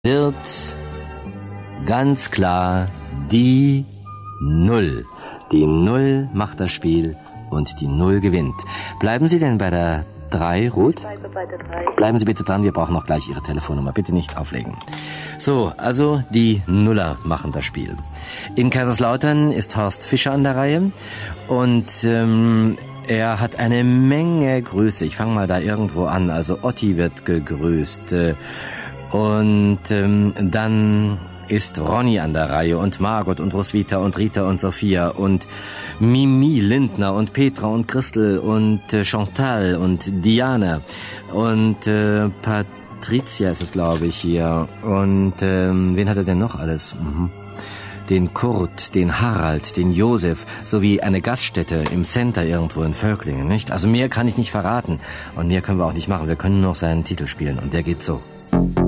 wird ganz klar die 0. Die 0 macht das Spiel und die 0 gewinnt. Bleiben Sie denn bei der 3, Ruth? Ich bleibe bei der 3. Bleiben Sie bitte dran, wir brauchen noch gleich Ihre Telefonnummer. Bitte nicht auflegen. So, also die Nuller machen das Spiel. In Kaiserslautern ist Horst Fischer an der Reihe und er hat eine Menge Grüße. Ich fange mal da irgendwo an. Also Otti wird gegrüßt und dann ist Ronny an der Reihe und Margot und Roswitha und Rita und Sophia und Mimi Lindner und Petra und Christel und Chantal und Diana und Patricia ist es, glaube ich, hier. Und wen hat er denn noch alles? Den Kurt, den Harald, den Josef, sowie eine Gaststätte im Center irgendwo in Völklingen, nicht? Also mehr kann ich nicht verraten und mehr können wir auch nicht machen. Wir können nur noch seinen Titel spielen und der geht so.